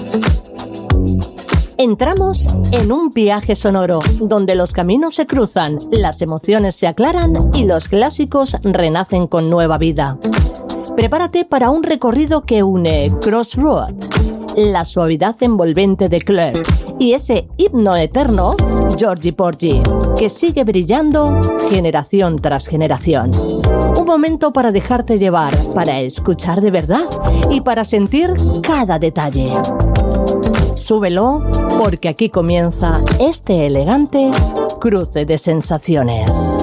Entramos en un viaje sonoro, donde los caminos se cruzan, las emociones se aclaran y los clásicos renacen con nueva vida. Prepárate para un recorrido que une Crossroad, la suavidad envolvente de Claire y ese himno eterno, Georgie Porgy, que sigue brillando generación tras generación. Un momento para dejarte llevar, para escuchar de verdad y para sentir cada detalle. Súbelo, porque aquí comienza este elegante cruce de sensaciones.